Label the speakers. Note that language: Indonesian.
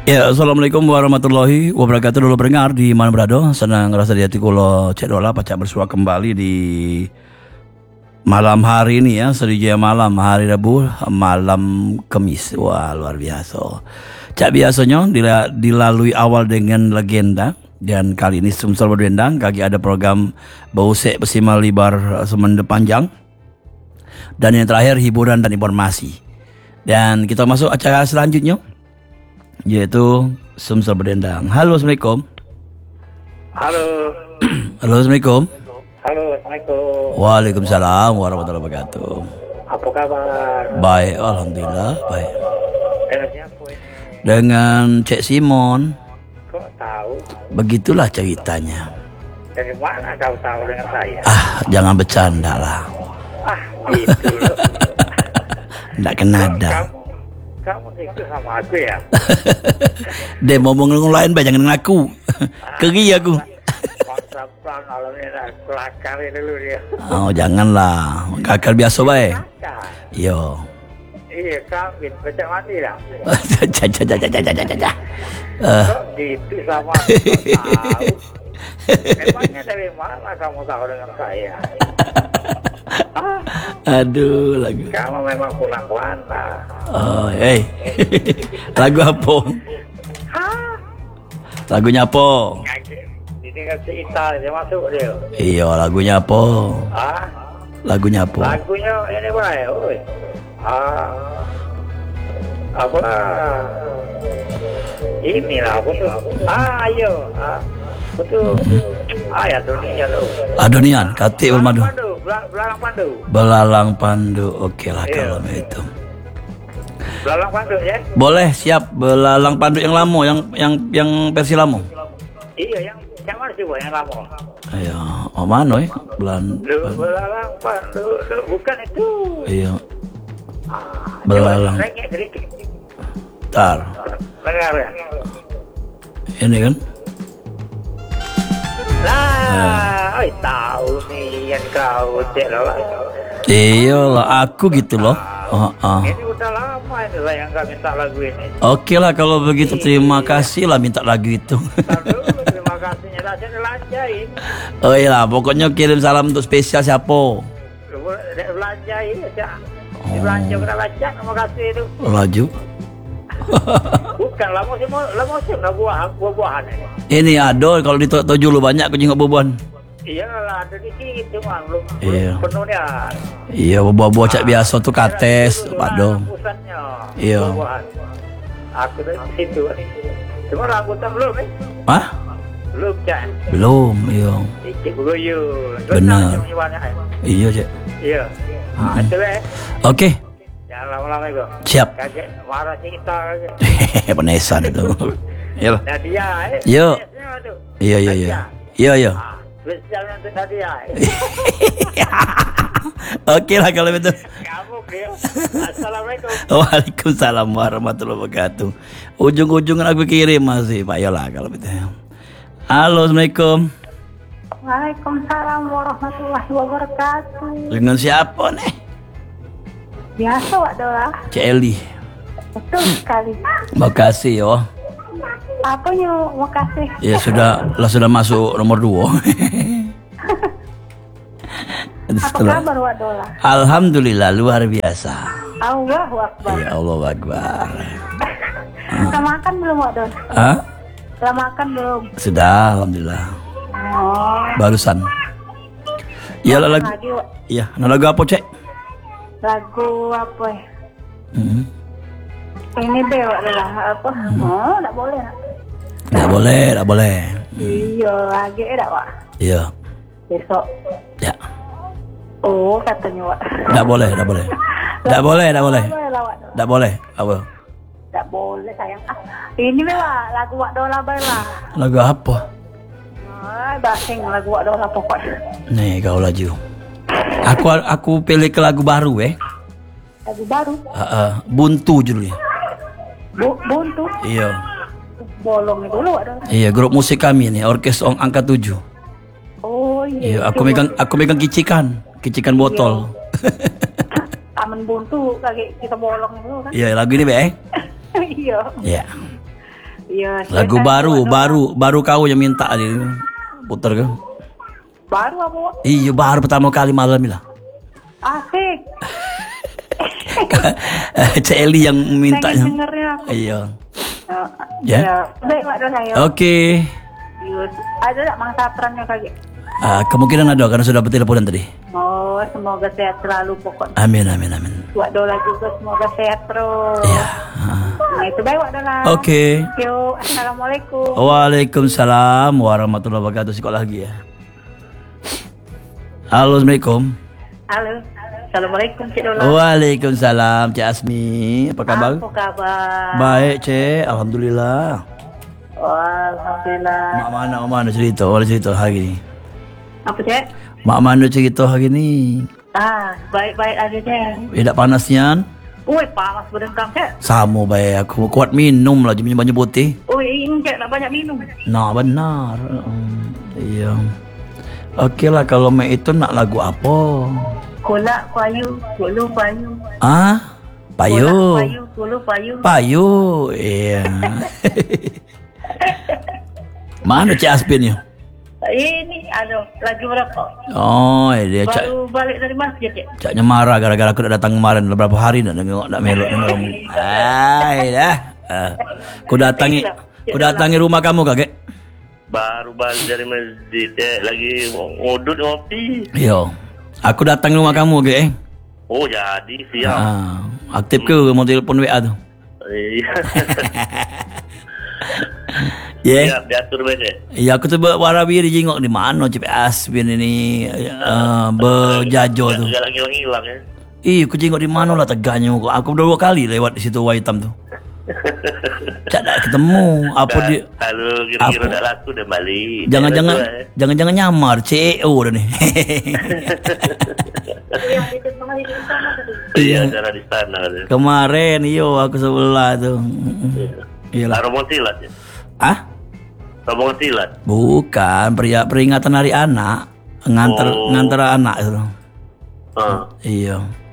Speaker 1: Ya, assalamualaikum warahmatullahi wabarakatuh. Dulu pendengar di mana berada, senang rasa di hati kulo Cek Dola pacak bersua kembali di malam hari ini ya, Sriwijaya malam hari Rabu malam Kamis. Wah, luar biasa. Cak biasanya dilalui awal dengan legenda, dan kali ini Sumsel berdendang kaki ada program Bausek Besimal Libar Semende Panjang, dan yang terakhir hiburan dan informasi. Dan kita masuk acara selanjutnya, yaitu Sumsel berdendang. Halo, assalamualaikum.
Speaker 2: Halo.
Speaker 1: Halo, assalamualaikum.
Speaker 2: Halo, assalamualaikum.
Speaker 1: Waalaikumsalam warahmatullahi wabarakatuh.
Speaker 2: Apa kabar?
Speaker 1: Baik, alhamdulillah baik.
Speaker 2: Dengan siapa ini?
Speaker 1: Dengan Cek Simon.
Speaker 2: Kok tahu?
Speaker 1: Begitulah ceritanya.
Speaker 2: Dari mana kau tahu dengan saya?
Speaker 1: Jangan bercanda lah.
Speaker 2: Gitu loh.
Speaker 1: Nggak kenada.
Speaker 2: Kamu itu sama aku ya?
Speaker 1: Dia mau ngomong lain, jangan ngaku. Keri aku.
Speaker 2: Kontrapan alamnya kelakar dulu dia.
Speaker 1: Oh, janganlah. Kakak biasa baik.
Speaker 2: Kelakar.
Speaker 1: Yo.
Speaker 2: Iya, kambing. Baca mati lah. Kok gitu sama aku? Tahu. Memangnya dari mana kamu tahu dengan saya?
Speaker 1: Aduh, lagu.
Speaker 2: Kamu memang pulang mana?
Speaker 1: Oh, lagu apa? Lagunya apa?
Speaker 2: Ini kan cerita dia masuk dia.
Speaker 1: Iya, lagunya apa? Lagunya apa?
Speaker 2: Lagunya ini baik. Apa? Inilah apa tuh? Ayo. Betul. Ya dunia lo.
Speaker 1: Adonian, Katik Bermadu.
Speaker 2: Belalang Pandu.
Speaker 1: Belalang Pandu, oke lah kalau itu.
Speaker 2: Belalang Pandu ya?
Speaker 1: Boleh, siap. Belalang Pandu yang lama, yang versi lama.
Speaker 2: Iya, yang mana sih yang lama?
Speaker 1: Ayo, mana ya?
Speaker 2: Belalang Pandu, bukan itu.
Speaker 1: Iya. Belalang. Tar.
Speaker 2: Dengar ya?
Speaker 1: Ini kan?
Speaker 2: Tahu nih yang kau cek lah.
Speaker 1: Iya lah, aku gitu loh.
Speaker 2: Ini udah lama ini lah yang gak minta lagu ini.
Speaker 1: Oke lah kalau begitu, terima kasih lah minta lagu itu.
Speaker 2: Terima kasihnya lah, saya belanjain.
Speaker 1: Oh iya lah, pokoknya kirim salam untuk spesial siapa?
Speaker 2: Belanjain ya. Belanja kena lacak, terima kasih itu.
Speaker 1: Laju.
Speaker 2: Bukan lah, musim lah buah-buahan ini.
Speaker 1: Ini ada kalau di Tojo lu banyak kucing bubuan.
Speaker 2: Iya lah, ada di situ mah belum penuhnya.
Speaker 1: Iya, buah-buah cak biasa tuh kates, padong.
Speaker 2: Pusatnya.
Speaker 1: Iya.
Speaker 2: Buah-buahan. Aku dari situ. Cuma rambutan belum
Speaker 1: Hah?
Speaker 2: Belum cak.
Speaker 1: Belum, iya.
Speaker 2: Cik Bugoyo.
Speaker 1: Benar. Iya cak.
Speaker 2: Iya. Itu lah.
Speaker 1: Oke.
Speaker 2: Jangan lama-lama itu.
Speaker 1: Siap.
Speaker 2: Kaget marah kita.
Speaker 1: Penesan itu. Iya.
Speaker 2: Nadia.
Speaker 1: Yo. Iya. Iya.
Speaker 2: Spesial untuk Nadia.
Speaker 1: Oke lah kalau itu.
Speaker 2: Kamu Gil. Assalamualaikum.
Speaker 1: Waalaikumsalam warahmatullahi wabarakatuh. Ujung-ujungan aku kirim masih Pak Yola kalau itu. Halo, assalamualaikum.
Speaker 3: Waalaikumsalam warahmatullahi wabarakatuh.
Speaker 1: Dengan siapa nih?
Speaker 3: Biasa Wak Dola.
Speaker 1: Cik Eli.
Speaker 3: Betul sekali.
Speaker 1: Makasih yo.
Speaker 3: Apanya makasih?
Speaker 1: Ya sudah masuk nomor 2.
Speaker 3: Apa kabar Wak Dola?
Speaker 1: Alhamdulillah luar biasa.
Speaker 3: Allahu Akbar.
Speaker 1: Ya Allah Akbar.
Speaker 3: Sudah makan belum Wak Dola?
Speaker 1: Hah?
Speaker 3: Sudah makan belum?
Speaker 1: Sudah, alhamdulillah.
Speaker 3: Oh.
Speaker 1: Barusan. Iya lagu.
Speaker 3: Lagi, Wak.
Speaker 1: Iya, lagu apa cek?
Speaker 3: Lagu apa ya? Ini deh Wak Dola. Apa? Oh, tak boleh.
Speaker 1: Tidak boleh.
Speaker 3: Iya, lagi tak Wak?
Speaker 1: Iya.
Speaker 3: Besok.
Speaker 1: Ya.
Speaker 3: Oh, katanya Wak.
Speaker 1: Tidak boleh. Tidak boleh.
Speaker 3: Tidak boleh lah Wak Dola.
Speaker 1: Tidak boleh. Apa?
Speaker 3: Tak boleh sayang. Ini Wak, lagu Wak Dola lah.
Speaker 1: Lagu apa?
Speaker 3: Basing lagu Wak Dola pokoknya.
Speaker 1: Nih kau laju. Aku pilih ke lagu baru
Speaker 3: Lagu baru.
Speaker 1: Buntu judulnya.
Speaker 3: Buntu.
Speaker 1: Iya.
Speaker 3: Bolong dulu Wak Dola.
Speaker 1: Iya, grup musik kami nih, Orkes Angka 7.
Speaker 3: Oh iya.
Speaker 1: Iya, aku megang kicikan botol.
Speaker 3: Taman buntu kaki kita bolong dulu kan.
Speaker 1: Iya, lagu ini Be.
Speaker 3: Iya.
Speaker 1: Iya.
Speaker 3: Iya.
Speaker 1: Lagu baru kau yang minta dia putar ke?
Speaker 3: Baru apa?
Speaker 1: Iya baru pertama kali malam ni lah.
Speaker 3: Asik.
Speaker 1: Cik Eli yang mintanya.
Speaker 3: Pengen dengernya.
Speaker 1: Iya.
Speaker 3: Ya.
Speaker 1: Ya.
Speaker 3: Baik, Wak Don ayo.
Speaker 1: Okey.
Speaker 3: Ada tak Mang Saprannya kaki?
Speaker 1: Kemungkinan ada karena sudah berteleponan tadi.
Speaker 3: Oh, semoga sehat selalu pokoknya.
Speaker 1: Amin.
Speaker 3: Wak Dola juga semoga sehat terus.
Speaker 1: Ya.
Speaker 3: Nah, itu baik Wak Dola.
Speaker 1: Okey.
Speaker 3: Yuk, assalamualaikum.
Speaker 1: Waalaikumsalam warahmatullahi wabarakatuh. Sekolah lagi ya. Halo, Assalamualaikum.
Speaker 3: Halo. Assalamualaikum Cik Dola.
Speaker 1: Waalaikumsalam, Cik Asmi. Apa kabar?
Speaker 3: Apa kabar?
Speaker 1: Baik, Cik. Alhamdulillah.
Speaker 3: Alhamdulillah.
Speaker 1: Mak mana cerita? Mana cerita hari ni?
Speaker 3: Apa Cik?
Speaker 1: Mak mana cerita hari ni?
Speaker 3: Baik-baik aja Cik.
Speaker 1: Tak panasnya?
Speaker 3: Ui, panas berdengkang Cik.
Speaker 1: Sama baik. Aku kuat minum lah. Jom banyak putih.
Speaker 3: Ui, ini Cik nak banyak minum.
Speaker 1: Nah, benar. Iya. Okey lah, kalau mak itu nak lagu apa?
Speaker 3: Kolak payu, kulu payu.
Speaker 1: Payu.
Speaker 3: Kolak payu, kulu payu.
Speaker 1: Payu. Iya. Mana Cik Aspin ni?
Speaker 3: Ini ada lagi berapa?
Speaker 1: Oh, dia Cak.
Speaker 3: Baru balik dari masjid Cik.
Speaker 1: Caknya marah gara-gara aku dah datang kemarin beberapa hari nak tengok nak melok dengan kamu. Hai dah. Aku datangi rumah kamu kakek.
Speaker 4: Baru balik dari masjid lagi ngudut ngopi.
Speaker 1: Yo. Aku datang rumah kamu kakek.
Speaker 4: Oh jadi siap.
Speaker 1: Aktif ke mau telefon WA tu?
Speaker 4: Iya.
Speaker 1: Yeah.
Speaker 4: Siap diatur betul.
Speaker 1: Ya aku tu warabi dia jengok di mana Cik Asbin ini berjajo tu.
Speaker 4: Enggak lagi hilang ya.
Speaker 1: Aku jengok di mana lah teganya aku. Aku 2 kali lewat di situ Waitam tu. Tak ada ketemu. Apa dia?
Speaker 4: Kalau kira-kira dah laku dah balik.
Speaker 1: Jangan nyamar CEO dah ni.
Speaker 4: Iya, cara di sana.
Speaker 1: Kemarin aku sebelah tu. Iyalah.
Speaker 4: Rombongan silat ya. Rombongan silat.
Speaker 1: Bukan, peringatan hari anak. Ngantar anak tu. Iya.